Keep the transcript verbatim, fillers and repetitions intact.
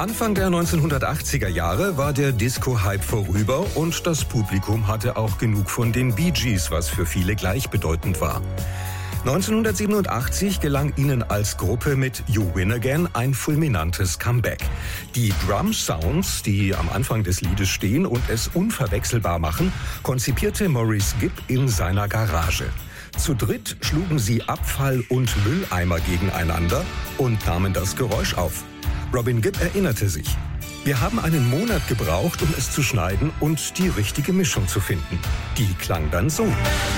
Anfang der neunzehnhundertachtziger Jahre war der Disco-Hype vorüber und das Publikum hatte auch genug von den Bee Gees, was für viele gleichbedeutend war. neunzehnhundertsiebenundachtzig gelang ihnen als Gruppe mit You Win Again ein fulminantes Comeback. Die Drum-Sounds, die am Anfang des Liedes stehen und es unverwechselbar machen, konzipierte Maurice Gibb in seiner Garage. Zu dritt schlugen sie Abfall und Mülleimer gegeneinander und nahmen das Geräusch auf. Robin Gibb erinnerte sich: Wir haben einen Monat gebraucht, um es zu schneiden und die richtige Mischung zu finden. Die klang dann so.